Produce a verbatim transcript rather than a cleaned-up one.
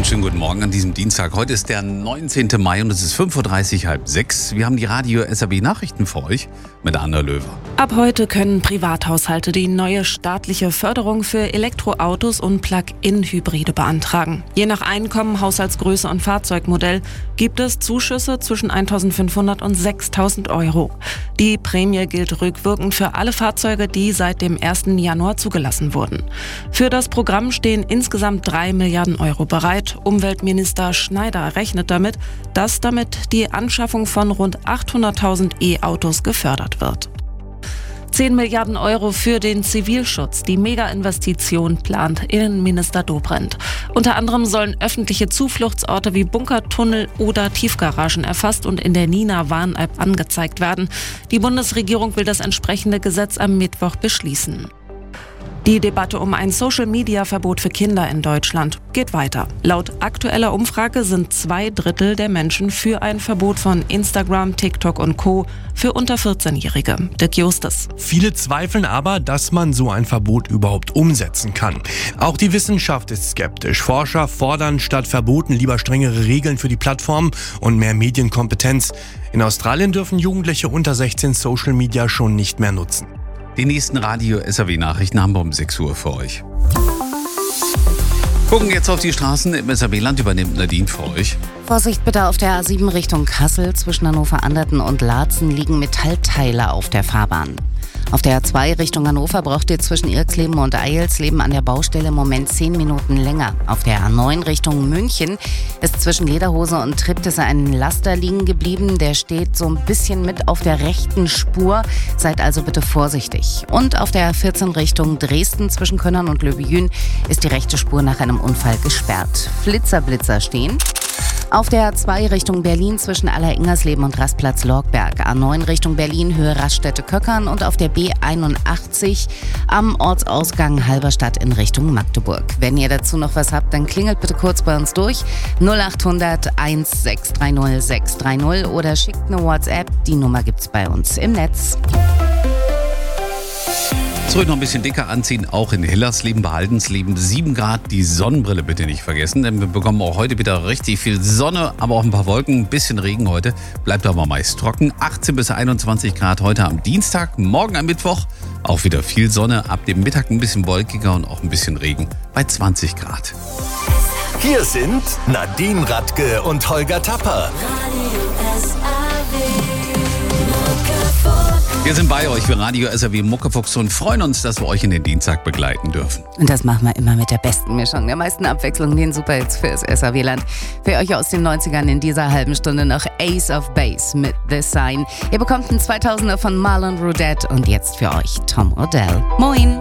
Und schönen guten Morgen an diesem Dienstag. Heute ist der neunzehnten Mai und es ist fünf Uhr dreißig, halb sechs. Wir haben die Radio-S A B Nachrichten für euch mit Anna Löwer. Ab heute können Privathaushalte die neue staatliche Förderung für Elektroautos und Plug-in-Hybride beantragen. Je nach Einkommen, Haushaltsgröße und Fahrzeugmodell gibt es Zuschüsse zwischen eintausendfünfhundert und sechstausend Euro. Die Prämie gilt rückwirkend für alle Fahrzeuge, die seit dem ersten Januar zugelassen wurden. Für das Programm stehen insgesamt drei Milliarden Euro bereit. Umweltminister Schneider rechnet damit, dass damit die Anschaffung von rund achthunderttausend E-Autos gefördert wird. zehn Milliarden Euro für den Zivilschutz. Die Mega-Investition plant Innenminister Dobrindt. Unter anderem sollen öffentliche Zufluchtsorte wie Bunkertunnel oder Tiefgaragen erfasst und in der Nina-Warn-App angezeigt werden. Die Bundesregierung will das entsprechende Gesetz am Mittwoch beschließen. Die Debatte um ein Social-Media-Verbot für Kinder in Deutschland geht weiter. Laut aktueller Umfrage sind zwei Drittel der Menschen für ein Verbot von Instagram, TikTok und Co. für unter vierzehnjährige. Dirk Justus. Viele zweifeln aber, dass man so ein Verbot überhaupt umsetzen kann. Auch die Wissenschaft ist skeptisch. Forscher fordern statt Verboten lieber strengere Regeln für die Plattformen und mehr Medienkompetenz. In Australien dürfen Jugendliche unter sechzehn Social Media schon nicht mehr nutzen. Die nächsten Radio-S A B-Nachrichten haben wir um sechs Uhr für euch. Gucken jetzt auf die Straßen. Im S A B-Land übernimmt Nadine für euch. Vorsicht bitte auf der A sieben Richtung Kassel. Zwischen Hannover-Anderten und Laatzen liegen Metallteile auf der Fahrbahn. Auf der A zwei Richtung Hannover braucht ihr zwischen Irksleben und Eilsleben an der Baustelle im Moment zehn Minuten länger. Auf der A neun Richtung München ist zwischen Lederhose und Triptisse ein Laster liegen geblieben. Der steht so ein bisschen mit auf der rechten Spur. Seid also bitte vorsichtig. Und auf der A vierzehn Richtung Dresden zwischen Könnern und Löbejün ist die rechte Spur nach einem Unfall gesperrt. Flitzer-Blitzer stehen. Auf der A zwei Richtung Berlin zwischen Aller-Ingersleben und Rastplatz Lorgberg. A neun Richtung Berlin Höhe Raststätte-Köckern und auf der B einundachtzig am Ortsausgang Halberstadt in Richtung Magdeburg. Wenn ihr dazu noch was habt, dann klingelt bitte kurz bei uns durch. null achthundert eins sechs drei null sechs drei null oder schickt eine WhatsApp. Die Nummer gibt's bei uns im Netz. Zurück noch ein bisschen dicker anziehen, auch in Hillersleben, Behaltensleben, sieben Grad. Die Sonnenbrille bitte nicht vergessen, denn wir bekommen auch heute wieder richtig viel Sonne, aber auch ein paar Wolken, ein bisschen Regen heute. Bleibt aber meist trocken. achtzehn bis einundzwanzig Grad heute am Dienstag, morgen am Mittwoch auch wieder viel Sonne, ab dem Mittag ein bisschen wolkiger und auch ein bisschen Regen bei zwanzig Grad. Hier sind Nadine Radke und Holger Tapper. Wir sind bei euch für Radio S A B Muckefuchs und freuen uns, dass wir euch in den Dienstag begleiten dürfen. Und das machen wir immer mit der besten Mischung, der meisten Abwechslung, den Superhits fürs S A W-Land. Für euch aus den neunzigern in dieser halben Stunde noch Ace of Base mit The Sign. Ihr bekommt einen zweitausender von Marlon Rudette und jetzt für euch Tom Odell. Moin!